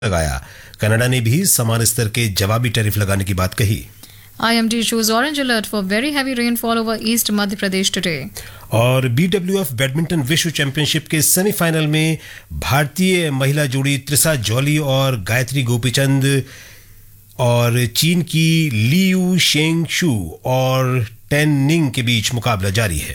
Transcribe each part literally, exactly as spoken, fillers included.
लगाया। कनाडा ने भी समान स्तर के जवाबी टैरिफ लगाने की बात कही। I M D issues orange alert for very heavy rainfall over East Madhya Pradesh today. और बी डब्ल्यू एफ बैडमिंटन विश्व चैंपियनशिप के सेमीफाइनल में भारतीय महिला जोड़ी त्रिशा जॉली और गायत्री गोपीचंद और चीन की लियू शेंगशू और टेन निंग के बीच मुकाबला जारी है।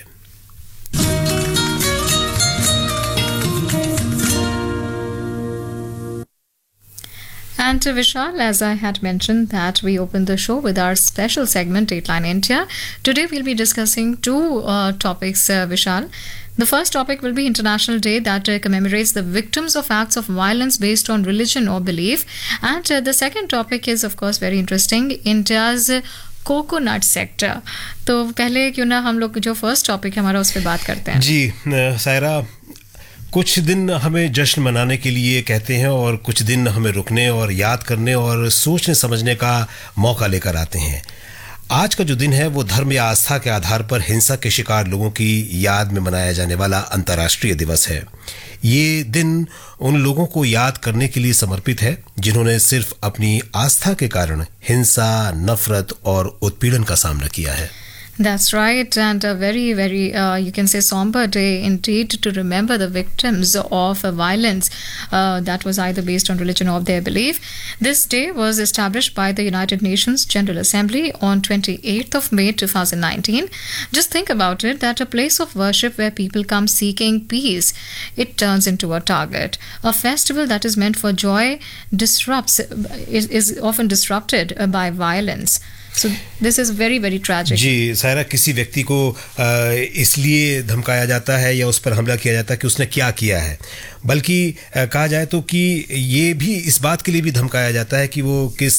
And uh, Vishal, as I had mentioned that we opened the show with our special segment Dateline India. Today we'll be discussing two uh, topics, uh, Vishal. The first topic will be International Day that uh, commemorates the victims of acts of violence based on religion or belief. And uh, the second topic is of course very interesting, India's uh, coconut sector. तो पहले क्यों ना हम लोग जो first topic है हमारा उस पर बात करते हैं। जी सायरा, कुछ दिन हमें जश्न मनाने के लिए कहते हैं और कुछ दिन हमें रुकने और याद करने और सोचने समझने का मौका लेकर आते हैं। आज का जो दिन है वो धर्म या आस्था के आधार पर हिंसा के शिकार लोगों की याद में मनाया जाने वाला अंतर्राष्ट्रीय दिवस है। ये दिन उन लोगों को याद करने के लिए समर्पित है जिन्होंने सिर्फ अपनी आस्था के कारण हिंसा, नफरत और उत्पीड़न का सामना किया है। That's right, and a very, very, uh, you can say, somber day indeed to remember the victims of uh, violence uh, that was either based on religion or their belief. This day was established by the United Nations General Assembly on twenty-eighth of May twenty nineteen. Just think about it, that a place of worship where people come seeking peace, it turns into a target. A festival that is meant for joy disrupts, is, is often disrupted uh, by violence. So this is very very tragic. जी सायरा, किसी व्यक्ति को इसलिए धमकाया जाता है या उस पर हमला किया जाता है कि उसने क्या किया है, बल्कि कहा जाए तो कि ये भी इस बात के लिए भी धमकाया जाता है कि वो किस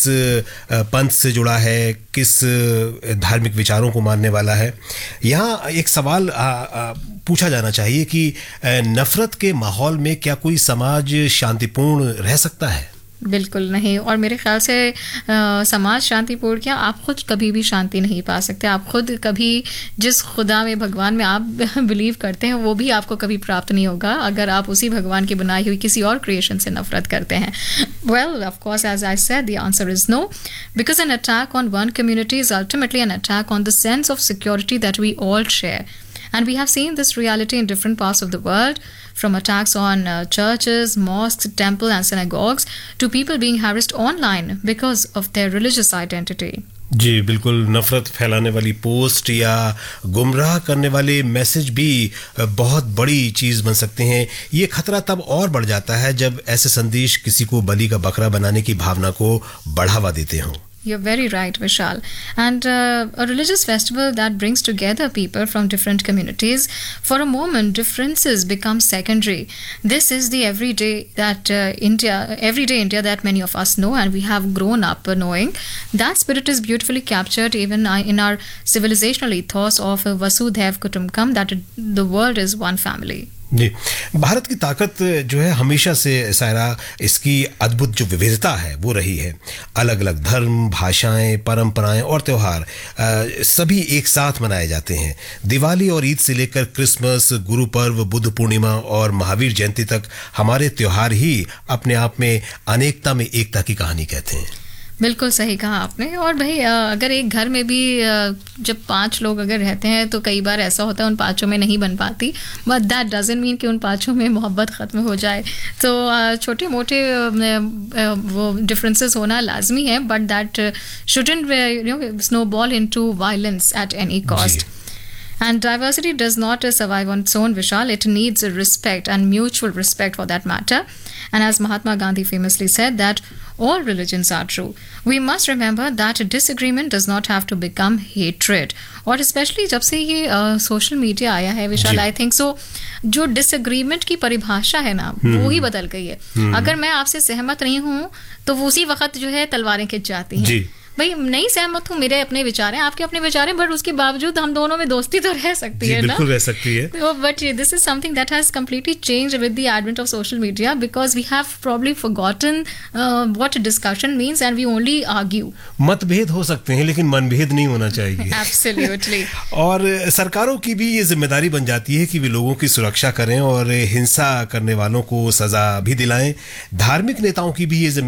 पंथ से जुड़ा है, किस धार्मिक विचारों को मानने वाला है। यहाँ एक सवाल आ, आ, पूछा जाना चाहिए कि नफरत के माहौल में क्या कोई समाज शांतिपूर्ण रह सकता है? बिल्कुल नहीं। और मेरे ख्याल से आ, समाज शांतिपूर्ण क्या, आप खुद कभी भी शांति नहीं पा सकते। आप खुद कभी जिस खुदा में, भगवान में आप बिलीव करते हैं वो भी आपको कभी प्राप्त नहीं होगा अगर आप उसी भगवान की बनाई हुई किसी और क्रिएशन से नफरत करते हैं। Well, of course as I said, the answer is no, because an attack on one community is ultimately an attack on the sense of security that we all share. And we have seen this reality in different parts of the world, from attacks on uh, churches, mosques, temples and synagogues to people being harassed online because of their religious identity. जी बिल्कुल, नफरत फैलाने वाली post या गुमराह करने वाले message भी बहुत बड़ी चीज़ बन सकते हैं। ये खतरा तब और बढ़ जाता है जब ऐसे संदेश किसी को बलि का बकरा बनाने की भावना को बढ़ावा देते हों। You're very right, Vishal. And uh, a religious festival that brings together people from different communities, for a moment, differences become secondary. This is the everyday that uh, India, everyday India that many of us know and we have grown up knowing. That spirit is beautifully captured even in our civilizational ethos of Vasudhaiv Kutumbakam, that the world is one family. जी, भारत की ताकत जो है हमेशा से सायरा, इसकी अद्भुत जो विविधता है वो रही है। अलग अलग धर्म, भाषाएं, परंपराएं और त्योहार सभी एक साथ मनाए जाते हैं। दिवाली और ईद से लेकर क्रिसमस, गुरु पर्व, बुद्ध पूर्णिमा और महावीर जयंती तक हमारे त्योहार ही अपने आप में अनेकता में एकता की कहानी कहते हैं। बिल्कुल सही कहा आपने। और भाई अगर एक घर में भी जब पांच लोग अगर रहते हैं तो कई बार ऐसा होता है उन पांचों में नहीं बन पाती, बट दैट डजंट मीन कि उन पांचों में मोहब्बत ख़त्म हो जाए। तो छोटे मोटे वो डिफरेंसेस होना लाजमी है, but that shouldn't you know snowball into violence at any cost. And diversity does not survive on its own, Vishal. It needs respect and mutual respect for that matter. And as Mahatma Gandhi famously said, that all religions are true. We must remember that disagreement does not have to become hatred. और especially जब से ये social media आया है विशाल, I think so जो disagreement की परिभाषा है ना वो ही बदल गई है। अगर मैं आपसे सहमत नहीं हूँ तो वो उसी वक्त जो है तलवारें खिंच जाती हैं। भाई नहीं सहमत हूँ, मेरे अपने विचार हैं, आपके अपने विचार हैं, बट उसके बावजूद हम दोनों में दोस्ती तो रह सकती है ना, बिल्कुल रह सकती है। But this is something that has completely changed with the advent of social media because we have probably forgotten uh, what discussion means and we only argue. मतभेद हो सकते हैं लेकिन मनभेद नहीं होना चाहिए। Absolutely. और सरकारों की भी ये जिम्मेदारी बन जाती है कि वे लोगों की सुरक्षा करें और हिंसा करने वालों को सजा भी दिलाएं। धार्मिक नेताओं की भी ये